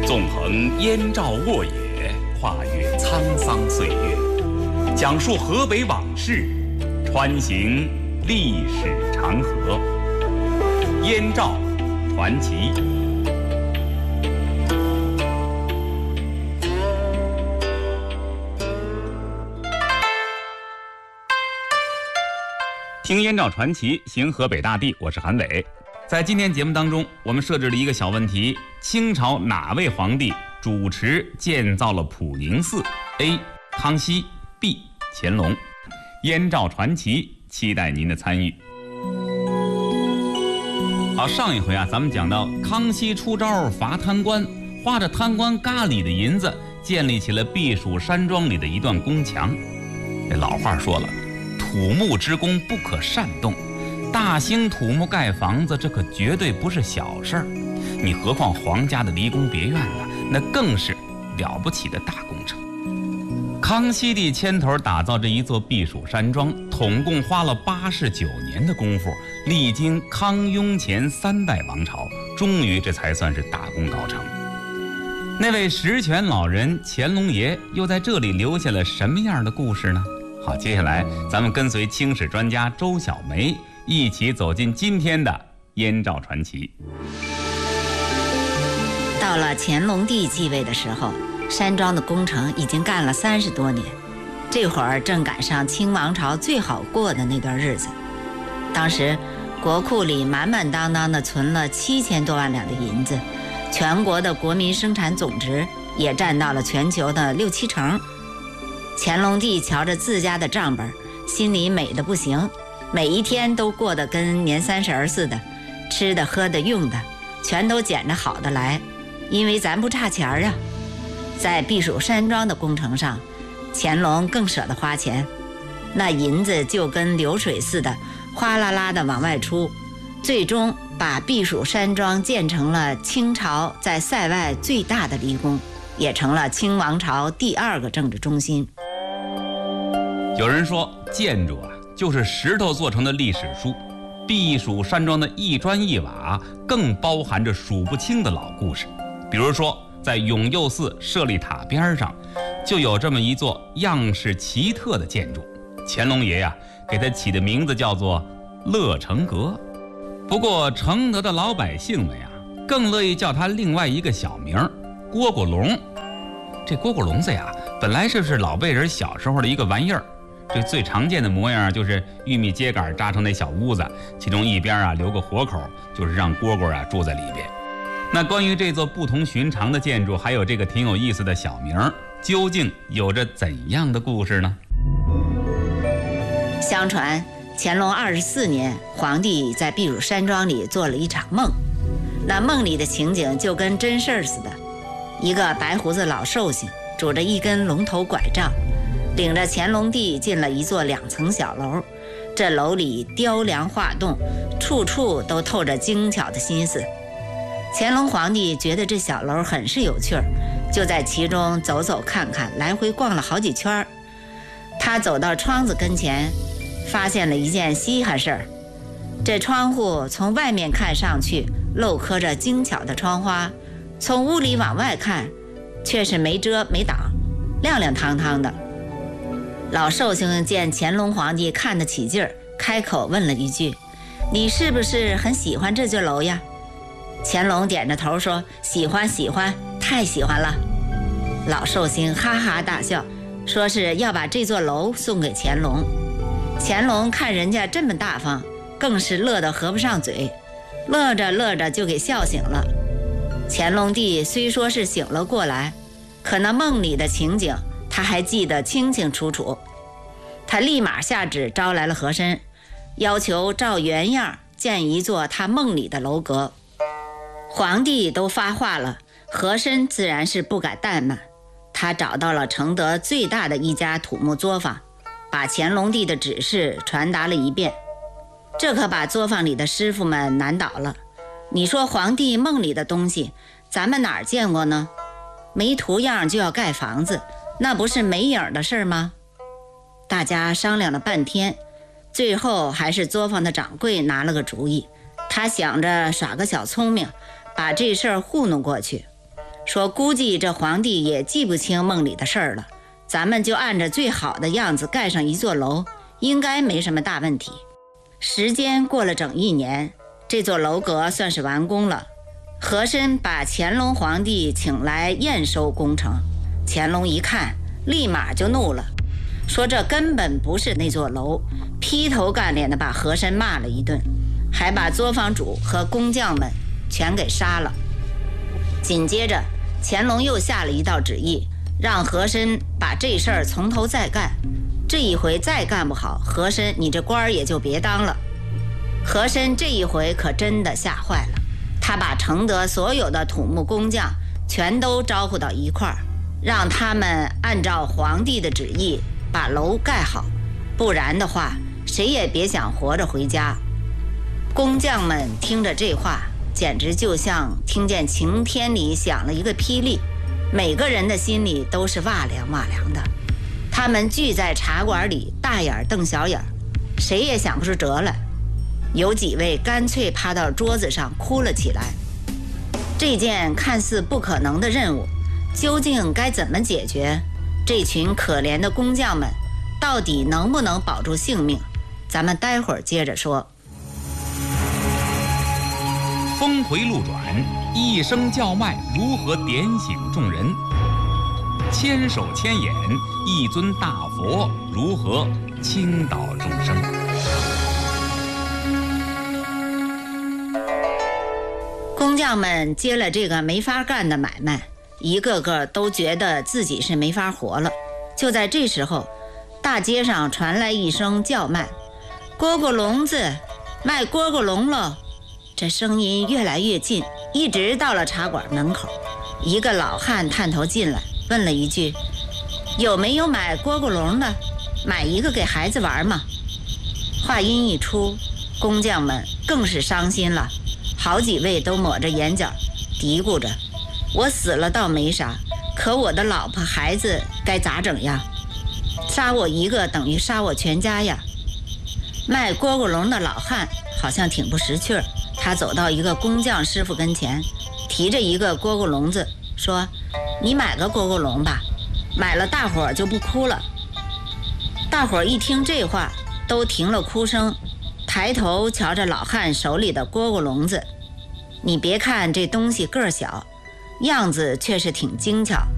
纵横燕赵沃野，跨越沧桑岁月，讲述河北往事，穿行历史长河。燕赵传奇。听燕赵传奇，行河北大地，我是韩伟。在今天节目当中，我们设置了一个小问题：清朝哪位皇帝主持建造了普宁寺 ？A. 康熙 B. 乾隆。燕赵传奇，期待您的参与。好，上一回咱们讲到康熙出招罚贪官，花着贪官咖喱的银子，建立起了避暑山庄里的一段宫墙。这老话说了，土木之功不可擅动，大兴土木盖房子，这可绝对不是小事儿。你何况皇家的离宫别院呢，那更是了不起的大工程。康熙帝牵头打造这一座避暑山庄，统共花了89年的功夫，历经康雍乾3代王朝，终于这才算是大功告成。那位实权老人乾隆爷又在这里留下了什么样的故事呢？好，接下来咱们跟随清史专家周小梅一起走进今天的燕赵传奇。 到了乾隆帝继位的时候，山庄的工程已经干了30多年，这会儿正赶上清王朝最好过的那段日子。当时国库里满满当当的存了7000多万两的银子，全国的国民生产总值也占到了全球的6、7成。乾隆帝瞧着自家的账本，心里美得不行，每一天都过得跟年30似的，吃的喝的用的全都捡着好的来，因为咱不差钱啊。在避暑山庄的工程上，乾隆更舍得花钱，那银子就跟流水似的哗啦啦的往外出，最终把避暑山庄建成了清朝在塞外最大的离宫，也成了清王朝第2个政治中心。 有人说，建筑就是石头做成的历史书，避暑山庄的一砖一瓦更包含着数不清的老故事。比如说，在永佑寺舍利塔边上就有这么一座样式奇特的建筑，乾隆爷给它起的名字叫做乐成阁。不过承德的老百姓们更乐意叫它另外一个小名蝈蝈笼。这蝈蝈笼子本来是老辈人小时候的一个玩意儿，这最常见的模样就是玉米秸秆扎成那小屋子，其中一边留个活口，就是让蝈蝈住在里边。那关于这座不同寻常的建筑，还有这个挺有意思的小名，究竟有着怎样的故事呢？ 相传乾隆24年，皇帝在避暑山庄里做了一场梦，那梦里的情景就跟真事儿似的。一个白胡子老寿星拄着一根龙头拐杖，领着乾隆帝进了一座2层小楼，这楼里雕梁画栋，处处都透着精巧的心思。乾隆皇帝觉得这小楼很是有趣儿，就在其中走走看看，来回逛了好几圈。他走到窗子跟前，发现了一件稀罕事儿。这窗户从外面看上去镂刻着精巧的窗花，从屋里往外看却是没遮没挡，亮亮堂堂的。老寿星见乾隆皇帝看得起劲儿，开口问了一句：“你是不是很喜欢这座楼呀？”乾隆点着头说：“喜欢喜欢，太喜欢了。”老寿星哈哈大笑，说是要把这座楼送给乾隆。乾隆看人家这么大方，更是乐得合不上嘴，乐着乐着就给笑醒了。乾隆帝虽说是醒了过来，可那梦里的情景他还记得清清楚楚。他立马下旨招来了和珅，要求照原样建一座他梦里的楼阁。皇帝都发话了，和珅自然是不敢怠慢，他找到了承德最大的一家土木作坊，把乾隆帝的指示传达了一遍。这可把作坊里的师傅们难倒了。你说皇帝梦里的东西，咱们哪儿见过呢？没图样就要盖房子，那不是没影的事吗？大家商量了半天，最后还是作坊的掌柜拿了个主意。他想着耍个小聪明，把这事儿糊弄过去， 说估计这皇帝也记不清梦里的事儿了，咱们就按着最好的样子盖上一座楼，应该没什么大问题。时间过了整1年，这座楼阁算是完工了。和珅把乾隆皇帝请来验收工程，乾隆一看，立马就怒了，说这根本不是那座楼，劈头盖脸的把和珅骂了一顿，还把作坊主和工匠们全给杀了。紧接着，乾隆又下了一道旨意，让和珅把这事儿从头再干。这一回再干不好，和珅你这官儿也就别当了。和珅这一回可真的吓坏了，他把承德所有的土木工匠全都招呼到一块儿，让他们按照皇帝的旨意把楼盖好，不然的话谁也别想活着回家。工匠们听着这话，简直就像听见晴天里响了一个霹雳，每个人的心里都是哇凉哇凉的。他们聚在茶馆里，大眼瞪小眼，谁也想不出辙来。有几位干脆趴到桌子上哭了起来。这件看似不可能的任务，究竟该怎么解决？这群可怜的工匠们到底能不能保住性命？咱们待会儿接着说。 峰回路转，一声叫卖如何点醒众人？千手千眼，一尊大佛如何倾倒众生？ 工匠们接了这个没法干的买卖，一个个都觉得自己是没法活了。就在这时候，大街上传来一声叫卖：“蝈蝈笼子，卖蝈蝈笼喽！”这声音越来越近，一直到了茶馆门口。一个老汉探头进来，问了一句：“有没有买蝈蝈笼的？买一个给孩子玩嘛。”话音一出，工匠们更是伤心了，好几位都抹着眼角，嘀咕着：“我死了倒没啥，可我的老婆孩子该咋整呀？杀我一个等于杀我全家呀！”卖蝈蝈笼的老汉好像挺不识趣儿，他走到一个工匠师傅跟前，提着一个蝈蝈笼子说：“你买个蝈蝈笼吧，买了大伙儿就不哭了。”大伙儿一听这话，都停了哭声，抬头瞧着老汉手里的蝈蝈笼子。你别看这东西个儿小，样子却是挺精巧，